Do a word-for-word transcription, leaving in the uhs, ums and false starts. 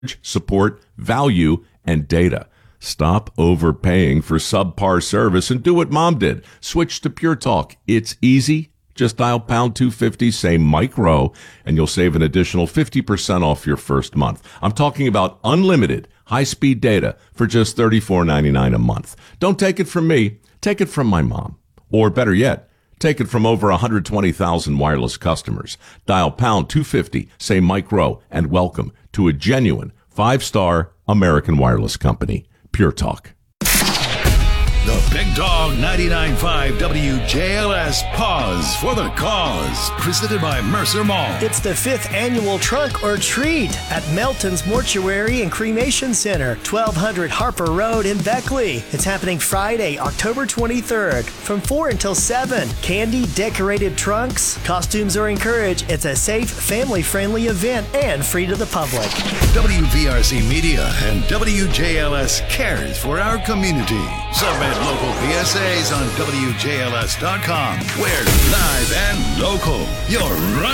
support, value, and data. Stop overpaying for subpar service and do what Mom did. Switch to Pure Talk. It's easy. Just dial pound two fifty, say micro, and you'll save an additional fifty percent off your first month. I'm talking about unlimited high-speed data for just thirty-four ninety-nine a month. Don't take it from me. Take it from my mom. Or better yet, take it from over one hundred twenty thousand wireless customers. Dial pound two fifty, say micro, and welcome to a genuine five-star American wireless company, Pure Talk. The Big Dog ninety-nine point five W J L S Pause for the Cause, presented by Mercer Mall. It's the fifth annual Trunk or Treat at Melton's Mortuary and Cremation Center, twelve hundred Harper Road in Beckley. It's happening Friday, October twenty-third, from four until seven. Candy, decorated trunks, costumes are encouraged. It's a safe, family-friendly event and free to the public. W V R C Media and W J L S cares for our community. Submit local P S As on W J L S dot com. We're live and local. You're running.